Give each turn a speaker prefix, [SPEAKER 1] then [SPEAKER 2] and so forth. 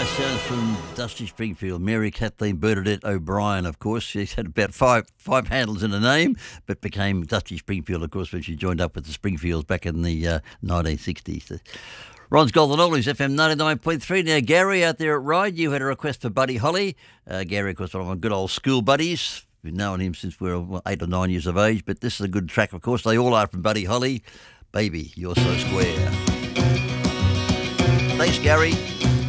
[SPEAKER 1] Nice sounds from Dusty Springfield. Mary Kathleen Bernadette O'Brien, of course. She's had about five handles in her name, but became Dusty Springfield, of course, when she joined up with the Springfields back in the 1960s. Ron's Golden Oldies, FM 99.3. Now, Gary out there at Ryde, you had a request for Buddy Holly. Gary, of course, one of my good old school buddies. We've known him since we were 8 or 9 years of age, but this is a good track, of course. They all are from Buddy Holly. Baby, You're So Square. Thanks, Gary.